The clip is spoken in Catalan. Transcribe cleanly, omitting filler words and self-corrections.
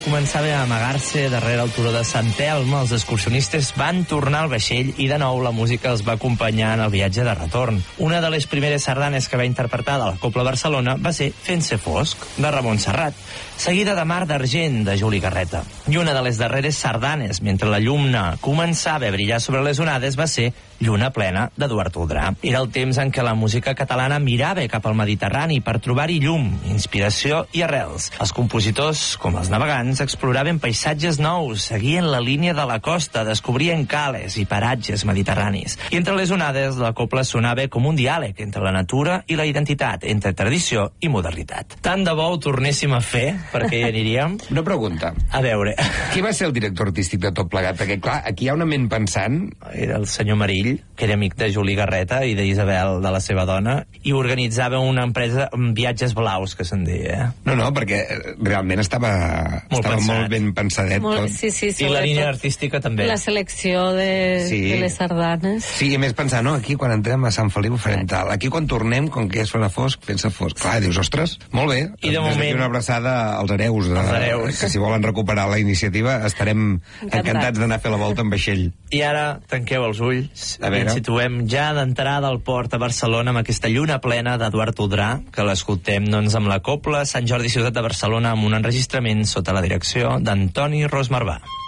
Començava a amagar-se darrere el turó de Sant Elm, els excursionistes van tornar al vaixell i de nou la música els va acompanyar en el viatge de retorn. Una de les primeres sardanes que va interpretar de la Cobla Barcelona va ser Fent-se fosc, de Ramon Serrat, seguida de Mar d'Argent, de Juli Garreta. I una de les darreres sardanes, mentre la lluna començava a brillar sobre les onades, va ser Lluna plena, d'Eduard Toldrà. Era el temps en què la música catalana mirava cap al Mediterrani per trobar-hi llum, inspiració i arrels. Els compositors, com els navegants, exploraven paisatges nous, seguien la línia de la costa, descobrien cales i paratges mediterranis. I entre les onades, la cobla sonava com un diàleg entre la natura i la identitat, entre tradició i modernitat. Tant de bo ho tornéssim a fer, perquè hi aniríem. Una pregunta. A veure... Qui va ser el director artístic de tot plegat? Perquè, clar, aquí hi ha una ment pensant... Era el senyor Marill, que era amic de Juli Garreta i d'Isabel, de la seva dona, i organitzava una empresa amb viatges blaus, que se'n deia. No, perquè realment estava molt ben pensadet tot. Sí, I la línia artística també. La selecció de les sardanes. Sí, i més pensar, no? Aquí quan entrem a Sant Feliu ho farem tal. Aquí quan tornem, com que es fa fosc, pensa fosc. Clar, dius, ostres, molt bé. I de moment... Una abraçada als hereus. Que si volen recuperar la iniciativa estarem encantats d'anar a fer la volta en vaixell. I ara tanqueu els ulls. Ens situem ja d'entrada al port a Barcelona amb aquesta lluna plena d'Eduard Toldrà, que l'escoltem doncs amb la Cobla Sant Jordi Ciutat de Barcelona amb un enregistrament sota la direcció d'Antoni Rosmarbà.